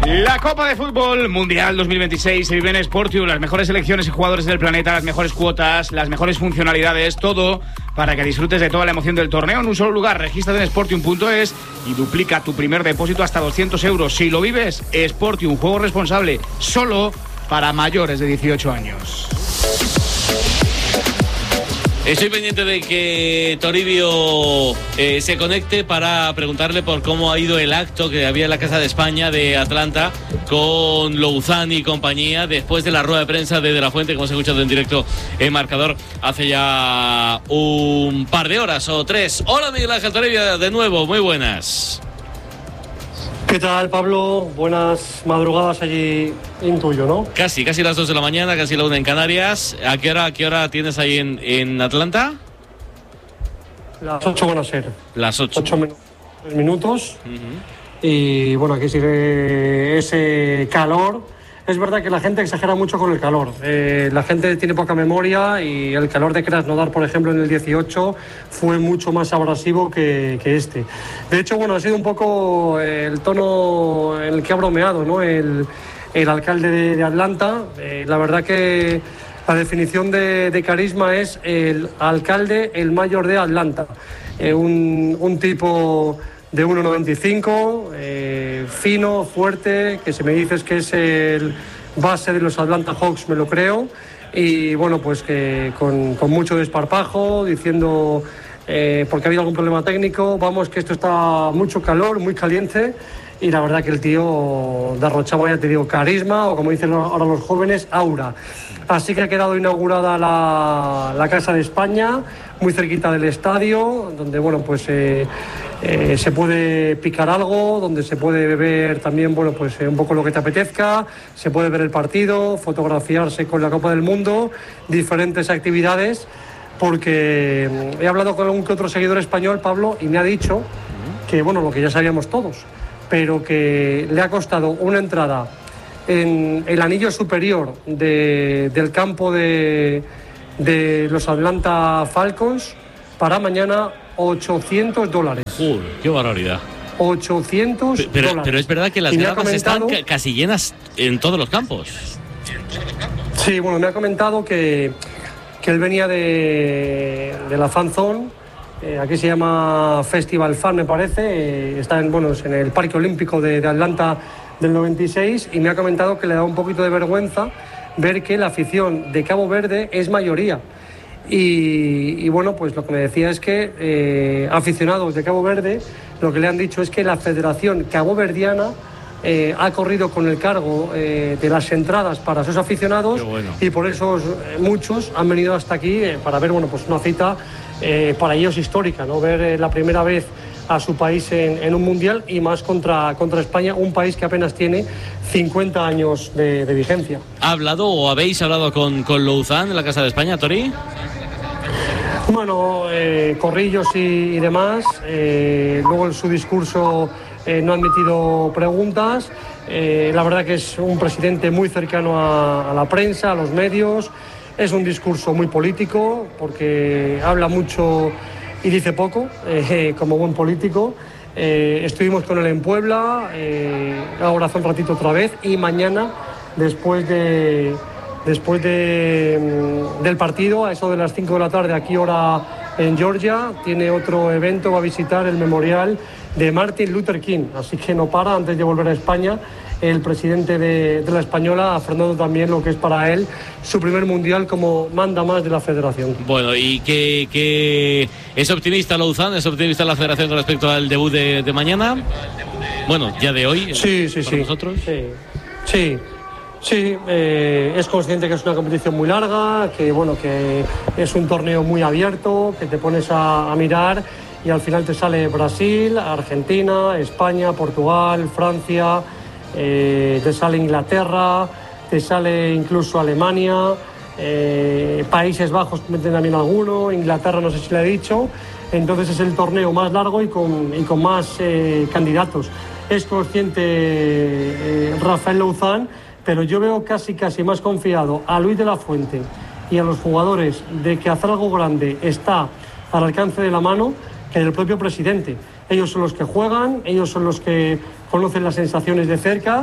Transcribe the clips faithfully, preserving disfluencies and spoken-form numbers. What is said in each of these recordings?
La Copa de Fútbol Mundial dos mil veintiséis se vive en Sportium. Las mejores selecciones y jugadores del planeta, las mejores cuotas, las mejores funcionalidades, todo para que disfrutes de toda la emoción del torneo en un solo lugar. Regístrate en sportium punto es y duplica tu primer depósito hasta doscientos euros. Si lo vives, Sportium, juego responsable, solo para mayores de dieciocho años. Estoy pendiente de que Toribio eh, se conecte para preguntarle por cómo ha ido el acto que había en la Casa de España de Atlanta con Louzán y compañía después de la rueda de prensa de De La Fuente que hemos escuchado en directo en Marcador hace ya un par de horas o tres. Hola Miguel Ángel Toribio de nuevo, muy buenas. ¿Qué tal, Pablo? Buenas madrugadas allí en tuyo, ¿no? Casi, casi las dos de la mañana, casi la una en Canarias. ¿A qué hora, a qué hora tienes ahí en, en Atlanta? Las ocho van a ser. Las ocho. Ocho min- minutos. Uh-huh. Y bueno, aquí sigue ese calor. Es verdad que la gente exagera mucho con el calor. Eh, la gente tiene poca memoria y el calor de Krasnodar, por ejemplo, en el dieciocho fue mucho más abrasivo que, que este. De hecho, bueno, ha sido un poco el tono en el que ha bromeado, ¿no? El, el alcalde de, de Atlanta. Eh, la verdad que la definición de, de carisma es el alcalde, el mayor de Atlanta. Eh, un, un tipo de uno noventa y cinco, eh, fino, fuerte, que si me dices que es el base de los Atlanta Hawks me lo creo, y bueno, pues que con, con mucho desparpajo, diciendo eh, porque ha habido algún problema técnico, vamos, que esto está mucho calor, muy caliente, y la verdad que el tío derrochaba, ya te digo, carisma, o como dicen ahora los jóvenes, aura. Así que ha quedado inaugurada la, la Casa de España, muy cerquita del estadio, donde bueno, pues eh, eh, se puede picar algo, donde se puede beber también, bueno, pues eh, un poco lo que te apetezca, se puede ver el partido, fotografiarse con la Copa del Mundo, diferentes actividades, porque he hablado con algún que otro seguidor español, Pablo, y me ha dicho que, bueno, lo que ya sabíamos todos, pero que le ha costado una entrada en el anillo superior de, del campo de, de los Atlanta Falcons para mañana ochocientos dólares. Uy, qué barbaridad. ochocientos pero, dólares. Pero es verdad que las gradas están ca- casi llenas en todos los campos. Sí, bueno, me ha comentado que, que él venía de, de la Fan Zone. Eh, aquí se llama Festival Fan, me parece. Eh, está en, bueno, en el Parque Olímpico de, de Atlanta del noventa y seis, y me ha comentado que le da un poquito de vergüenza ver que la afición de Cabo Verde es mayoría. Y, y bueno, pues lo que me decía es que eh, aficionados de Cabo Verde lo que le han dicho es que la Federación Caboverdiana eh, ha corrido con el cargo eh, de las entradas para sus aficionados. Bueno. Y por eso eh, muchos han venido hasta aquí eh, para ver, bueno, pues una cita eh, para ellos histórica, ¿no? Ver eh, la primera vez a su país en, en un mundial, y más contra, contra España, un país que apenas tiene cincuenta años de, de vigencia. ¿Ha hablado o habéis hablado con, con Louzán en la Casa de España, Tori? Bueno, eh, corrillos y, y demás. Eh, luego en su discurso eh, no ha admitido preguntas. Eh, la verdad que es un presidente muy cercano a, a la prensa, a los medios. Es un discurso muy político porque habla mucho y dice poco, eh, como buen político. Eh, estuvimos con él en Puebla, eh, ahora hace un ratito otra vez, y mañana, después de después de, del partido, a eso de las cinco de la tarde, aquí hora en Georgia, tiene otro evento, va a visitar el memorial de Martin Luther King, así que no para antes de volver a España. El presidente de, de la Española, afrontando también lo que es para él su primer mundial como manda más de la federación. Bueno, y que, que es optimista Louzán, es optimista la federación con respecto al debut de, de mañana. Bueno, ya de hoy. Sí, sí, para sí. Nosotros. Sí, sí. Sí, eh, es consciente que es una competición muy larga, que bueno, que es un torneo muy abierto, que te pones a, a mirar y al final te sale Brasil, Argentina, España, Portugal, Francia. Eh, te sale Inglaterra, te sale incluso Alemania, eh, Países Bajos meten también alguno, Inglaterra no sé si le he dicho. Entonces es el torneo más largo y con, y con más eh, candidatos. Es consciente eh, Rafael Louzán, pero yo veo casi casi más confiado a Luis de la Fuente y a los jugadores de que hacer algo grande está al alcance de la mano que del propio presidente. Ellos son los que juegan, ellos son los que conocen las sensaciones de cerca,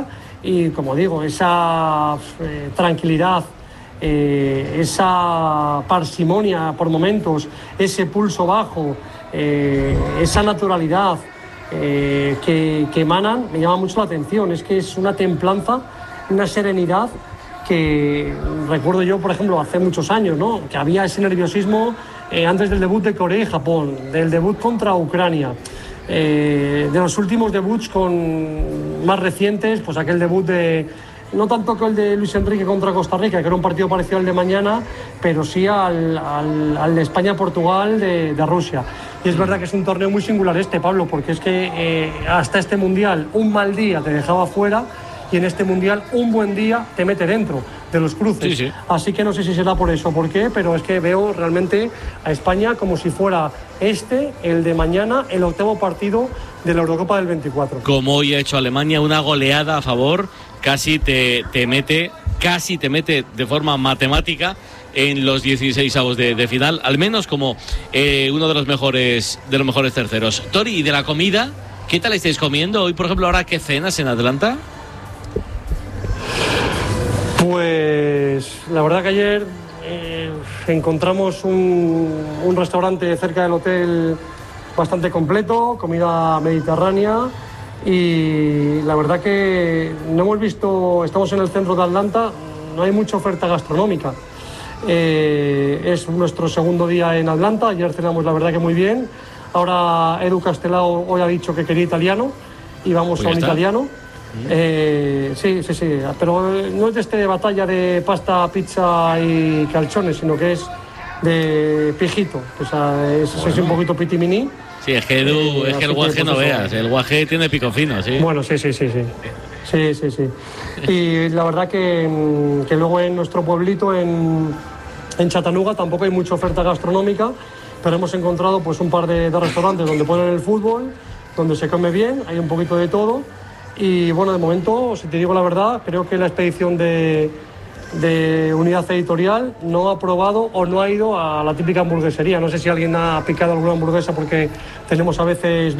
y, como digo, esa eh, tranquilidad, eh, esa parsimonia por momentos, ese pulso bajo, eh, esa naturalidad eh, que, que emanan, me llama mucho la atención. Es que es una templanza, una serenidad que recuerdo yo, por ejemplo, hace muchos años, ¿no? Que había ese nerviosismo eh, antes del debut de Corea y Japón, del debut contra Ucrania, eh, de los últimos debuts con más recientes, pues aquel debut de, no tanto que el de Luis Enrique contra Costa Rica, que era un partido parecido al de mañana, pero sí al, al, al de España-Portugal de, de Rusia. Y es verdad que es un torneo muy singular este, Pablo, porque es que eh, hasta este Mundial un mal día te dejaba fuera, y en este Mundial un buen día te mete dentro de los cruces. Sí, sí. Así que no sé si será por eso o por qué, pero es que veo realmente a España como si fuera este, el de mañana, el octavo partido de la Eurocopa del veinticuatro. Como hoy ha hecho Alemania, una goleada a favor, casi te, te mete, casi te mete de forma matemática en los dieciseisavos de, de final, al menos como eh, uno de los mejores de los mejores terceros. Tori, ¿y de la comida? ¿Qué tal estáis comiendo? Hoy, por ejemplo, ahora, ¿qué cenas en Atlanta? Pues la verdad que ayer eh, encontramos un, un restaurante cerca del hotel bastante completo, comida mediterránea, y la verdad que no hemos visto, estamos en el centro de Atlanta, no hay mucha oferta gastronómica. Eh, es nuestro segundo día en Atlanta, ayer cenamos la verdad que muy bien. Ahora Edu Castelao hoy ha dicho que quería italiano y vamos pues a un está. italiano. Eh, sí, sí, sí, pero no es de este de batalla de pasta, pizza y calzones, sino que es de pijito, o sea, es, bueno. es un poquito pitimini. Sí, es que Edu, eh, es que el guaje no veas, el guaje tiene pico fino, sí. Bueno, sí, sí, sí, sí, sí, sí, sí. Y la verdad que, que luego en nuestro pueblito, en, en Chattanooga, tampoco hay mucha oferta gastronómica, pero hemos encontrado pues un par de, de restaurantes donde ponen el fútbol, donde se come bien, hay un poquito de todo. Y bueno, de momento, si te digo la verdad, creo que la expedición de, de Unidad Editorial no ha probado o no ha ido a la típica hamburguesería. No sé si alguien ha picado alguna hamburguesa, porque tenemos a veces